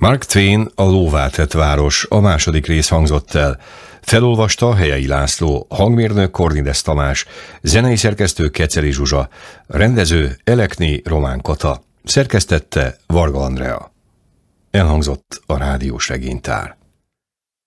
Mark Twain, A lóvá tett város, a második rész hangzott el. Felolvasta Helyei László, hangmérnök Kornides Tamás, zenei szerkesztő Keceli Zsuzsa, rendező Elekné Román Kata, szerkesztette Varga Andrea. Elhangzott a rádiós regénytár.